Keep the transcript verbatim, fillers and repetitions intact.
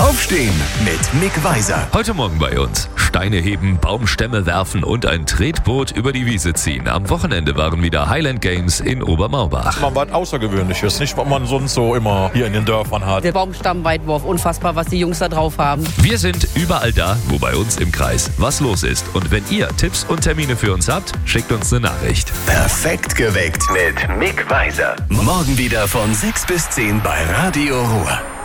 Aufstehen mit Mick Weiser. Heute Morgen bei uns. Steine heben, Baumstämme werfen und ein Tretboot über die Wiese ziehen. Am Wochenende waren wieder Highland Games in Obermaubach. Man was Außergewöhnliches, nicht was man sonst so immer hier in den Dörfern hat. Der Baumstammweitwurf, unfassbar, was die Jungs da drauf haben. Wir sind überall da, wo bei uns im Kreis was los ist. Und wenn ihr Tipps und Termine für uns habt, schickt uns eine Nachricht. Perfekt geweckt mit Mick Weiser. Morgen wieder von sechs bis zehn bei Radio Ruhr.